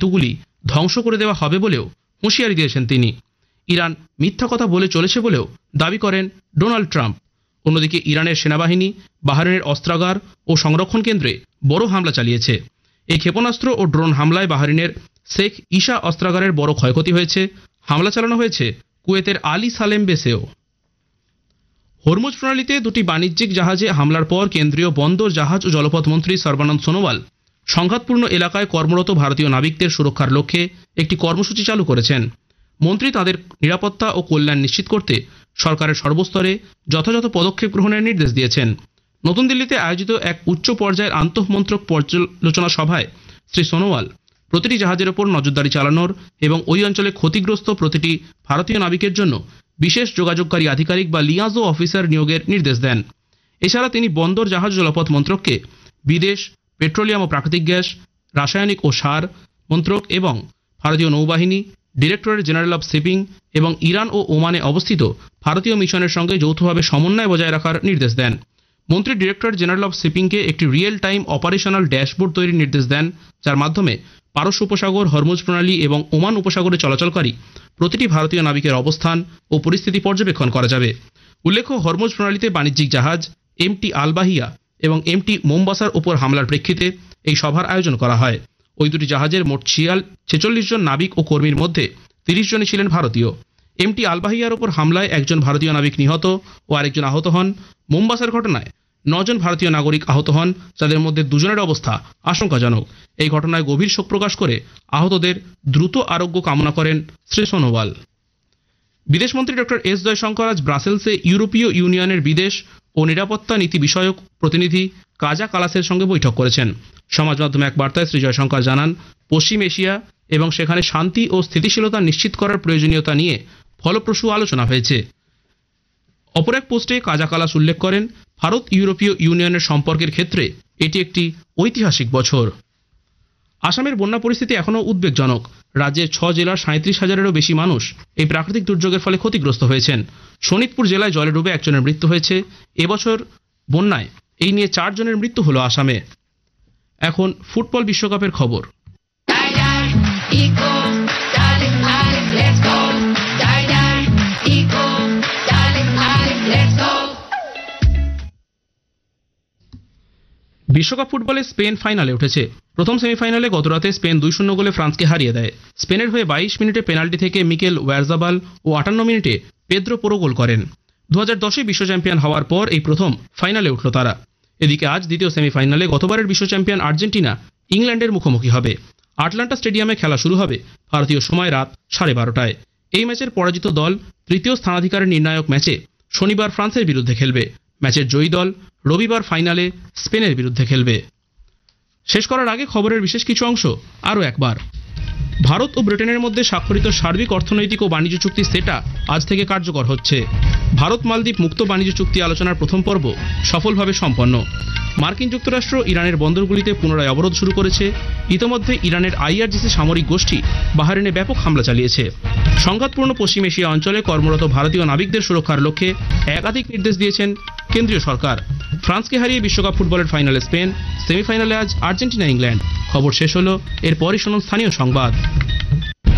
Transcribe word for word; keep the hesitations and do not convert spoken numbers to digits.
সেতুগুলি ধ্বংস করে দেওয়া হবে বলেও হুঁশিয়ারি দিয়েছেন তিনি। ইরান মিথ্যা কথা বলে চলেছে বলেও দাবি করেন ডোনাল্ড ট্রাম্প। অন্যদিকে ইরানের সেনাবাহিনী বাহরাইনের অস্ত্রাগার ও সংরক্ষণ কেন্দ্রে বড় হামলা চালিয়েছে। এই ক্ষেপণাস্ত্র ও ড্রোন হামলায় বাহরাইনের শেখ ঈশা অস্ত্রাগারের বড় ক্ষয়ক্ষতি হয়েছে। হামলা চালানো হয়েছে কুয়েতের আলী সালেম বেসেও। হরমুজ প্রণালীতে দুটি বাণিজ্যিক জাহাজে হামলার পর কেন্দ্রীয় বন্দর জাহাজ ও জলপথ মন্ত্রী সর্বানন্দ সোনোয়াল সংঘাতপূর্ণ এলাকায় কর্মরত ভারতীয় নাবিকদের সুরক্ষার লক্ষ্যে একটি কর্মসূচি চালু করেছেন। মন্ত্রী তাদের নিরাপত্তা ও কল্যাণ নিশ্চিত করতে সরকারের সর্বস্তরে যথাযথ পদক্ষেপ গ্রহণের নির্দেশ দিয়েছেন। নতুন দিল্লিতে আয়োজিত এক উচ্চ পর্যায়ের আন্তঃমন্ত্রক পর্যালোচনা সভায় শ্রী সোনোয়াল প্রতিটি জাহাজের ওপর নজরদারি চালানোর এবং ওই অঞ্চলে ক্ষতিগ্রস্ত প্রতিটি ভারতীয় নাবিকের জন্য বিশেষ যোগাযোগকারী আধিকারিক বা লিয়াজো অফিসার নিয়োগের নির্দেশ দেন। এছাড়া তিনি বন্দর জাহাজ জলপথ মন্ত্রককে বিদেশ, পেট্রোলিয়াম ও প্রাকৃতিক গ্যাস, রাসায়নিক ও সার মন্ত্রক এবং ভারতীয় নৌবাহিনী, ডিরেক্টরেট জেনারেল অব শিপিং এবং ইরান ও ওমানে অবস্থিত ভারতীয় মিশনের সঙ্গে যৌথভাবে সমন্বয় বজায় রাখার নির্দেশ দেন। মন্ত্রী ডিরেক্টরেট জেনারেল অব শিপিংকে একটি রিয়েল টাইম অপারেশনাল ড্যাশবোর্ড তৈরির নির্দেশ দেন, যার মাধ্যমে পারস্য উপসাগর, হরমুজ প্রণালী এবং ওমান উপসাগরে চলাচলকারী প্রতিটি ভারতীয় নাবিকের অবস্থান ও পরিস্থিতি পর্যবেক্ষণ করা যাবে। উল্লেখ্য, হরমুজ প্রণালীতে বাণিজ্যিক জাহাজ এমটি আলবাহিয়া এবং এমটি মোমবাসার ওপর হামলার প্রেক্ষিতে এই সভার আয়োজন করা হয়। ওই দুটি জাহাজের মোট ছিয়াল ছেচল্লিশ জন নাবিক ও কর্মীর মধ্যে তিরিশ জনই ছিলেন ভারতীয়। এমটি আলবাহিয়ার ওপর হামলায় একজন ভারতীয় নাবিক নিহত ও আরেকজন আহত হন। মোমবাসার ঘটনায় নজন ভারতীয় নাগরিক আহত হন, যাদের মধ্যে দুজনের অবস্থা আশঙ্কাজনক। এই ঘটনায় গভীর শোক প্রকাশ করে আহতদের দ্রুত আরোগ্য কামনা করেন শ্রী সোনোয়াল। বিদেশমন্ত্রী ডক্টর এস জয়শঙ্কর আজ ব্রাসেলসে ইউরোপীয় ইউনিয়নের বিদেশ ও নিরাপত্তা নীতি বিষয়ক প্রতিনিধি কাজা কালাসের সঙ্গে বৈঠক করেছেন। সমাজ মাধ্যমে এক বার্তায় শ্রী জয়শঙ্কর জানান, পশ্চিম এশিয়া এবং সেখানে শান্তি ও স্থিতিশীলতা নিশ্চিত করার প্রয়োজনীয়তা নিয়ে ফলপ্রসূ আলোচনা হয়েছে। অপর এক পোস্টে কাজা কালাস উল্লেখ করেন, ভারত ইউরোপীয় ইউনিয়নের সম্পর্কের ক্ষেত্রে এটি একটি ঐতিহাসিক বছর। আসামের বন্যা পরিস্থিতি এখনও উদ্বেগজনক। রাজ্যের ছ জেলার সাঁত্রিশ হাজারেরও বেশি মানুষ এই প্রাকৃতিক দুর্যোগের ফলে ক্ষতিগ্রস্ত হয়েছেন। শোনিতপুর জেলায় জলে ডুবে একজনের মৃত্যু হয়েছে। এবছর বন্যায় এই নিয়ে চারজনের মৃত্যু হলো আসামে। এখন ফুটবল বিশ্বকাপের খবর। বিশ্বকাপ ফুটবলে স্পেন ফাইনালে উঠেছে। প্রথম সেমিফাইনালে গতরাতে স্পেন দুই শূন্য গোলে ফ্রান্সকে হারিয়ে দেয়। স্পেনের হয়ে বাইশ মিনিটে পেনাল্টি থেকে মিকেল ওয়ারজাবাল ও আটান্ন মিনিটে পেদ্রো পোরো গোল করেন। দু হাজার দশে বিশ্ব চ্যাম্পিয়ন হওয়ার পর এই প্রথম ফাইনালে উঠল তারা। এদিকে আজ দ্বিতীয় সেমিফাইনালে গতবারের বিশ্ব চ্যাম্পিয়ন আর্জেন্টিনা ইংল্যান্ডের মুখোমুখি হবে। আটলান্টা স্টেডিয়ামে খেলা শুরু হবে ভারতীয় সময় রাত সাড়ে বারোটায়। এই ম্যাচের পরাজিত দল তৃতীয় স্থানাধিকারের নির্ণায়ক ম্যাচে শনিবার ফ্রান্সের বিরুদ্ধে খেলবে। ম্যাচের জয়ী দল রবিবার ফাইনালে স্পেনের বিরুদ্ধে খেলবে। শেষ করার আগে খবরের বিশেষ কিছু অংশ আরও একবার। ভারত ও ব্রিটেনের মধ্যে স্বাক্ষরিত সার্বিক অর্থনৈতিক ও বাণিজ্য চুক্তি সেটা আজ থেকে কার্যকর হচ্ছে। ভারত মালদ্বীপ মুক্ত বাণিজ্য চুক্তি আলোচনার প্রথম পর্ব সফলভাবে সম্পন্ন। মার্কিন যুক্তরাষ্ট্র ইরানের বন্দরগুলিতে পুনরায় অবরোধ শুরু করেছে। ইতোমধ্যে ইরানের আইআরজিসি সামরিক গোষ্ঠী বাহরাইনে ব্যাপক হামলা চালিয়েছে। সংঘাতপূর্ণ পশ্চিম এশিয়া অঞ্চলে কর্মরত ভারতীয় নাবিকদের সুরক্ষার লক্ষ্যে একাধিক নির্দেশ দিয়েছেন কেন্দ্রীয় সরকার। ফ্রান্সকে হারিয়ে বিশ্বকাপ ফুটবলের ফাইনালে স্পেন, সেমিফাইনালে আজ আর্জেন্টিনা ইংল্যান্ড। খবর শেষ হলো, এরপরই শুনুন স্থানীয় সংবাদ।